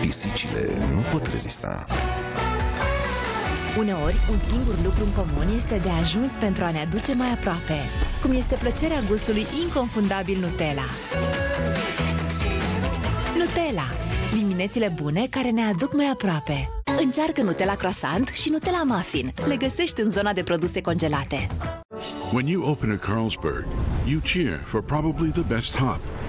Pisicile nu pot rezista. Uneori, un singur lucru în comun este de ajuns pentru a ne aduce mai aproape, cum este plăcerea gustului inconfundabil Nutella. Nutella. Diminețile bune care ne aduc mai aproape. Încearcă Nutella Croissant și Nutella Muffin. Le găsești în zona de produse congelate. When you open a Carlsberg, you cheer for probably the best hop.